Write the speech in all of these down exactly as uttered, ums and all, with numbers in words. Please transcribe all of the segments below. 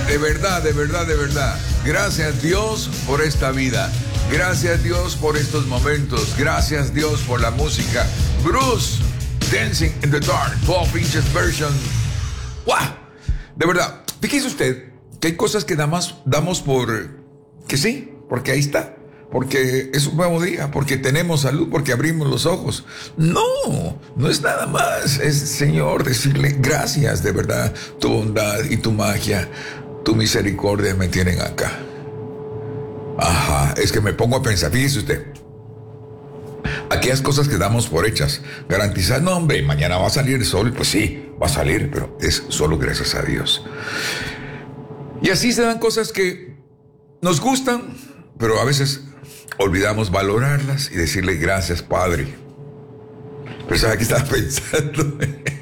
de verdad, de verdad, de verdad. Gracias Dios por esta vida. Gracias Dios por estos momentos. Gracias Dios por la música. Bruce, Dancing in the Dark, doce inches version. ¡Wow! De verdad, fíjese usted que hay cosas que damos, damos por que sí, porque ahí está. Porque es un nuevo día, porque tenemos salud, porque abrimos los ojos. No, no es nada más. Es, Señor, decirle gracias, de verdad. Tu bondad y tu magia, tu misericordia me tienen acá. Ajá, es que me pongo a pensar, fíjese usted. Aquellas cosas que damos por hechas, garantizar, no hombre, mañana va a salir el sol. Pues sí, va a salir, pero es solo gracias a Dios. Y así se dan cosas que nos gustan, pero a veces olvidamos valorarlas y decirle gracias, Padre. Pero ¿sabe qué estaba pensando?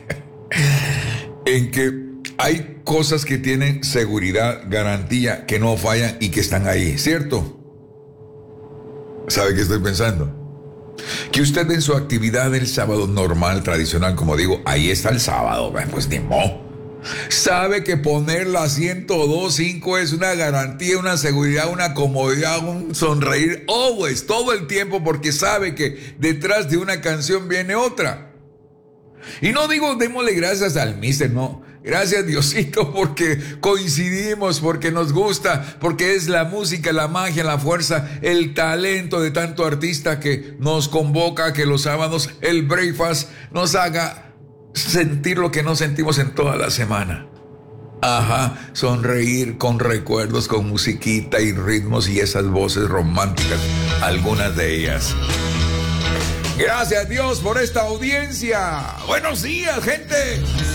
En que hay cosas que tienen seguridad, garantía, que no fallan y que están ahí, ¿cierto? ¿Sabe qué estoy pensando? Que usted en su actividad del sábado normal, tradicional, como digo, ahí está el sábado, pues ni modo. Sabe que poner la ciento dos punto cinco es una garantía, una seguridad, una comodidad, un sonreír always, todo el tiempo, porque sabe que detrás de una canción viene otra. Y no digo démosle gracias al mister, no. Gracias Diosito porque coincidimos, porque nos gusta, porque es la música, la magia, la fuerza, el talento de tanto artista que nos convoca, que los sábados el breakfast nos haga sentir lo que no sentimos en toda la semana. Ajá, sonreír con recuerdos, con musiquita y ritmos y esas voces románticas, algunas de ellas. Gracias Dios por esta audiencia. Buenos días, gente.